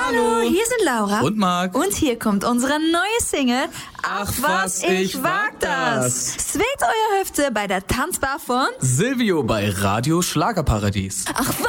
Hallo, hier sind Laura und Marc. Und hier kommt unsere neue Single Ach was, ich wag das. Sveet euer Hüfte bei der Tanzbar von Silvio bei Radio Schlagerparadies. Ach